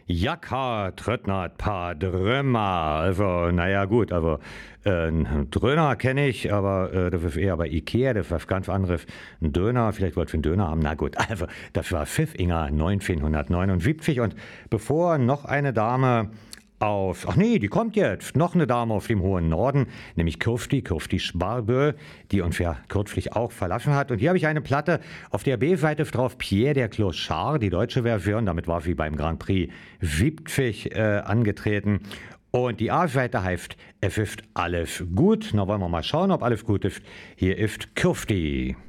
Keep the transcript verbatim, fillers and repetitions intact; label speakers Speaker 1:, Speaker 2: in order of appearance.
Speaker 1: Jaka, Tröttnert, Pa, Drömer. Also, naja, gut, aber äh, einen Döner kenne ich, aber äh, das ist eher bei Ikea, das war ganz anderes. Ein Döner, vielleicht wollt ihr einen Döner haben. Na gut, also, das war Pfiffinger neunzehnhundertneunundsiebzig. Und bevor noch eine Dame auf, ach nee, die kommt jetzt, noch eine Dame auf dem hohen Norden, nämlich Kirsti, Kirsti Sparbö, die uns ja kürzlich auch verlassen hat. Und hier habe ich eine Platte, auf der B-Seite ist drauf Pierre der Clochard, die deutsche Version, damit war sie beim Grand Prix siebzig äh, angetreten. Und die A-Seite heißt, es ist alles gut. Na wollen wir mal schauen, ob alles gut ist. Hier ist Kirsti.